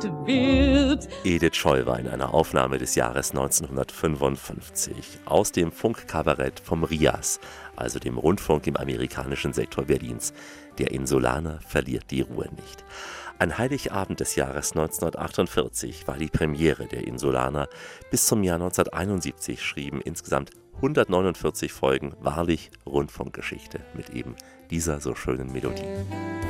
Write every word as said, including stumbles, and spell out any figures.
wird. Edith Scholl war in einer Aufnahme des Jahres neunzehnhundertfünfundfünfzig aus dem Funkkabarett vom R I A S, also dem Rundfunk im amerikanischen Sektor Berlins. Der Insulaner verliert die Ruhe nicht. An Heiligabend des Jahres neunzehnhundertachtundvierzig war die Premiere der Insulaner. Bis zum Jahr neunzehnhunderteinundsiebzig schrieben insgesamt hundertneunundvierzig Folgen wahrlich Rundfunkgeschichte mit eben dieser so schönen Melodie.